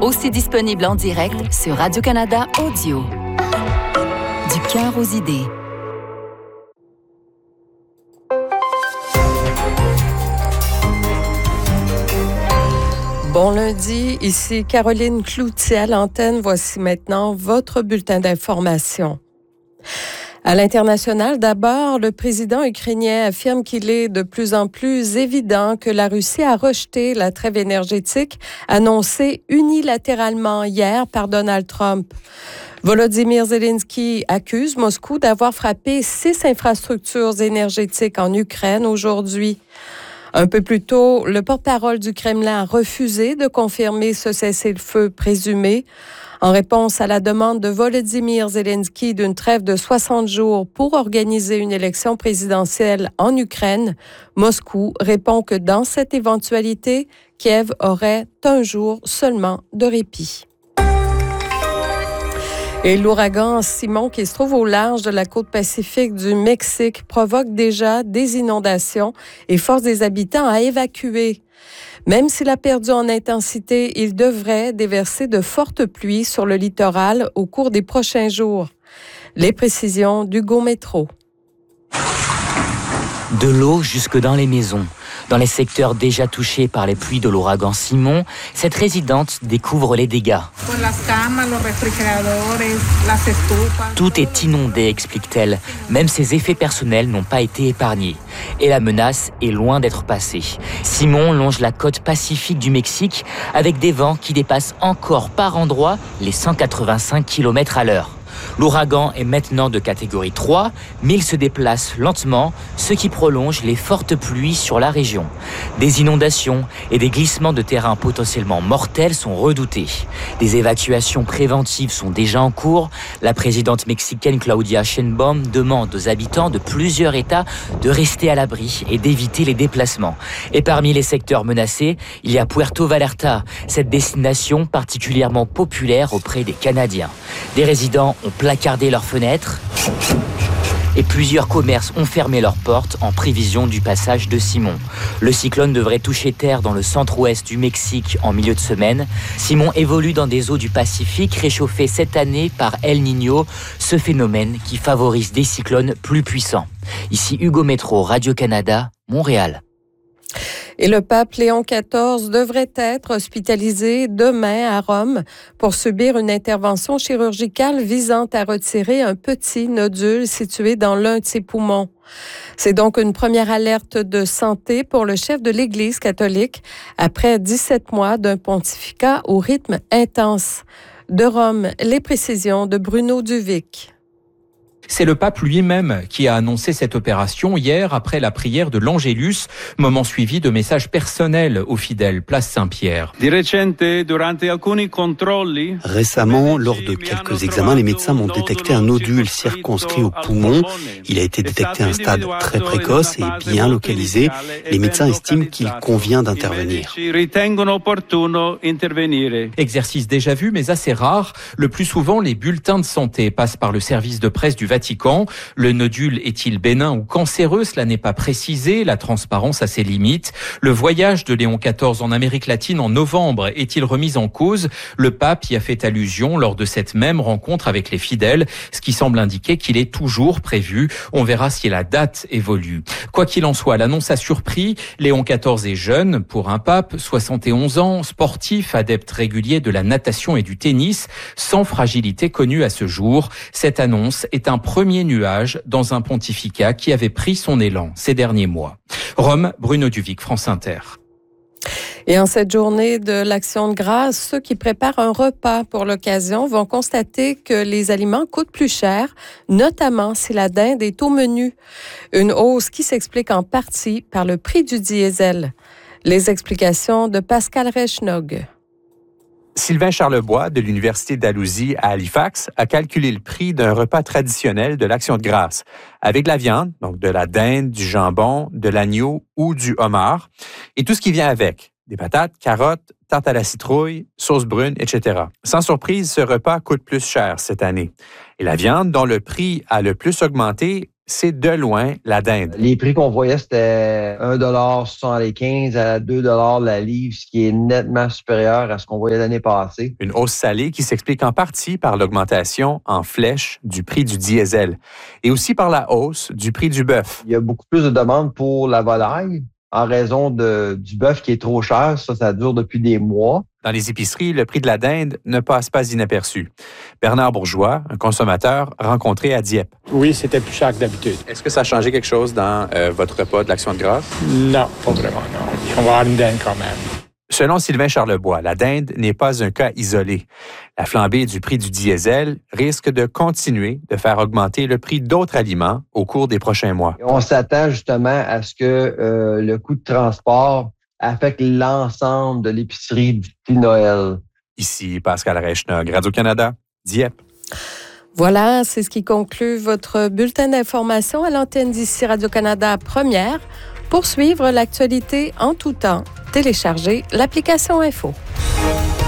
Aussi disponible en direct sur Radio-Canada Audio. Du cœur aux idées. Bon lundi, ici Caroline Cloutier à l'antenne. Voici maintenant votre bulletin d'information. À l'international, d'abord, le président ukrainien affirme qu'il est de plus en plus évident que la Russie a rejeté la trêve énergétique annoncée unilatéralement hier par Donald Trump. Volodymyr Zelensky accuse Moscou d'avoir frappé 6 infrastructures énergétiques en Ukraine aujourd'hui. Un peu plus tôt, le porte-parole du Kremlin a refusé de confirmer ce cessez-le-feu présumé. En réponse à la demande de Volodymyr Zelensky d'une trêve de 60 jours pour organiser une élection présidentielle en Ukraine, Moscou répond que dans cette éventualité, Kiev aurait un jour seulement de répit. Et l'ouragan Simon, qui se trouve au large de la côte pacifique du Mexique, provoque déjà des inondations et force des habitants à évacuer. Même s'il a perdu en intensité, il devrait déverser de fortes pluies sur le littoral au cours des prochains jours. Les précisions d'Hugo Métro. De l'eau jusque dans les maisons. Dans les secteurs déjà touchés par les pluies de l'ouragan Simon, cette résidente découvre les dégâts. Tout est inondé, explique-t-elle. Même ses effets personnels n'ont pas été épargnés. Et la menace est loin d'être passée. Simon longe la côte pacifique du Mexique avec des vents qui dépassent encore par endroits les 185 km/h. L'ouragan est maintenant de catégorie 3, mais il se déplace lentement, ce qui prolonge les fortes pluies sur la région. Des inondations et des glissements de terrain potentiellement mortels sont redoutés. Des évacuations préventives sont déjà en cours. La présidente mexicaine Claudia Sheinbaum demande aux habitants de plusieurs États de rester à l'abri et d'éviter les déplacements. Et parmi les secteurs menacés, il y a Puerto Vallarta, cette destination particulièrement populaire auprès des Canadiens. Des résidents ont placardé leurs fenêtres et plusieurs commerces ont fermé leurs portes en prévision du passage de Simon. Le cyclone devrait toucher terre dans le centre-ouest du Mexique en milieu de semaine. Simon évolue dans des eaux du Pacifique réchauffées cette année par El Niño, ce phénomène qui favorise des cyclones plus puissants. Ici Hugo Métro, Radio-Canada, Montréal. Et le pape Léon XIV devrait être hospitalisé demain à Rome pour subir une intervention chirurgicale visant à retirer un petit nodule situé dans l'un de ses poumons. C'est donc une première alerte de santé pour le chef de l'Église catholique après 17 mois d'un pontificat au rythme intense. De Rome, les précisions de Bruno Duvic. C'est le pape lui-même qui a annoncé cette opération hier après la prière de l'Angélus, moment suivi de messages personnels aux fidèles, place Saint-Pierre. Récemment, lors de quelques examens, les médecins m'ont détecté un nodule circonscrit au poumon. Il a été détecté à un stade très précoce et bien localisé. Les médecins estiment qu'il convient d'intervenir. Exercice déjà vu, mais assez rare. Le plus souvent, les bulletins de santé passent par le service de presse du Vatican. Le nodule est-il bénin ou cancéreux? Cela n'est pas précisé. La transparence a ses limites. Le voyage de Léon XIV en Amérique latine en novembre est-il remis en cause? Le pape y a fait allusion lors de cette même rencontre avec les fidèles, ce qui semble indiquer qu'il est toujours prévu. On verra si la date évolue. Quoi qu'il en soit, l'annonce a surpris. Léon XIV est jeune pour un pape, 71 ans, sportif, adepte régulier de la natation et du tennis, sans fragilité connue à ce jour. Cette annonce est un premier nuage dans un pontificat qui avait pris son élan ces derniers mois. Rome, Bruno Duvic, France Inter. Et en cette journée de l'Action de grâce, ceux qui préparent un repas pour l'occasion vont constater que les aliments coûtent plus cher, notamment si la dinde est au menu. Une hausse qui s'explique en partie par le prix du diesel. Les explications de Pascal Rechnog. Sylvain Charlebois de l'Université d'Alousie à Halifax a calculé le prix d'un repas traditionnel de l'Action de grâce avec de la viande, donc de la dinde, du jambon, de l'agneau ou du homard et tout ce qui vient avec, des patates, carottes, tarte à la citrouille, sauce brune, etc. Sans surprise, ce repas coûte plus cher cette année. Et la viande, dont le prix a le plus augmenté, c'est de loin la dinde. Les prix qu'on voyait, c'était 1,75 $ à 2 $ la livre, ce qui est nettement supérieur à ce qu'on voyait l'année passée. Une hausse salée qui s'explique en partie par l'augmentation en flèche du prix du diesel et aussi par la hausse du prix du bœuf. Il y a beaucoup plus de demandes pour la volaille en raison du bœuf qui est trop cher. Ça dure depuis des mois. Dans les épiceries, le prix de la dinde ne passe pas inaperçu. Bernard Bourgeois, un consommateur rencontré à Dieppe. Oui, c'était plus cher que d'habitude. Est-ce que ça a changé quelque chose dans votre repas de l'Action de grâce? Non, pas vraiment, non. On va avoir une dinde quand même. Selon Sylvain Charlebois, la dinde n'est pas un cas isolé. La flambée du prix du diesel risque de continuer de faire augmenter le prix d'autres aliments au cours des prochains mois. On s'attend justement à ce que le coût de transport affecte l'ensemble de l'épicerie du petit Noël. Ici Pascal Reichnog, Radio-Canada, Dieppe. Voilà, c'est ce qui conclut votre bulletin d'information à l'antenne d'ici Radio-Canada Première. Pour suivre l'actualité en tout temps, téléchargez l'application Info.